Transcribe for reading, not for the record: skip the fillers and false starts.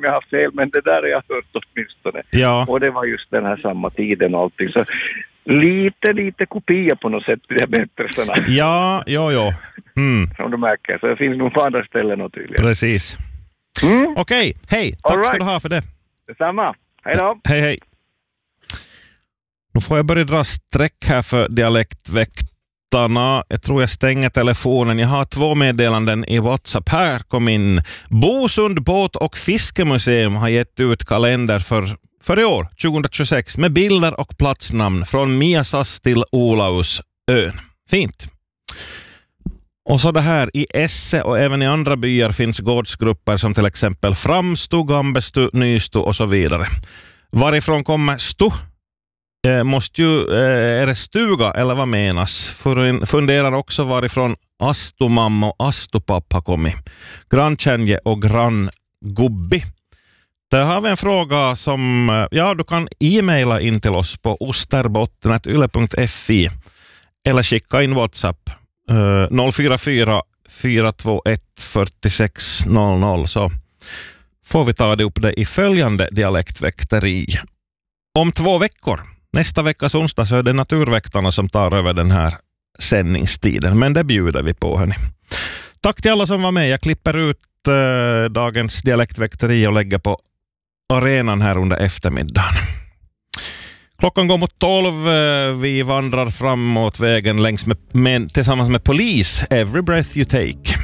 många har fel, men det där har jag hört åtminstone. Ja. Och det var just den här samma tiden och allting. Så lite kopia på något sätt blir bättre. Ja. Som du märker. Så det finns nog på andra ställen tydligen. Precis. Okej, hej. Tack ska du ha för det. Detsamma. Hej då. Hej. Nu får jag börja dra streck här för dialektväktarna. Jag tror jag stänger telefonen. Jag har 2 meddelanden i WhatsApp. Här kom in. Bosund båt- och fiskemuseum har gett ut kalender för i år, 2026, med bilder och platsnamn från Miasas till Olausön. Fint. Och så det här, i Esse och även i andra byar finns gårdsgrupper som till exempel Framstu, Gambestu, Nystu och så vidare. Varifrån kommer Stu? Är det stuga eller vad menas? Funderar också varifrån Astumamma och Astupappa har kommit. Grannkänje och granngubbi. Där har vi en fråga som du kan e-maila in till oss på osterbotten@yle.fi eller skicka in WhatsApp 044 421 4600, så får vi ta det upp det i följande dialektväkteri. Om 2 veckor, nästa veckas onsdag, så är det Naturväktarna som tar över den här sändningstiden, men det bjuder vi på, hörni. Tack till alla som var med. Jag klipper ut dagens dialektväkteri och lägger på arenan här under eftermiddagen. Klockan går mot 12. Vi vandrar framåt vägen längs med tillsammans med Polis. Every breath you take.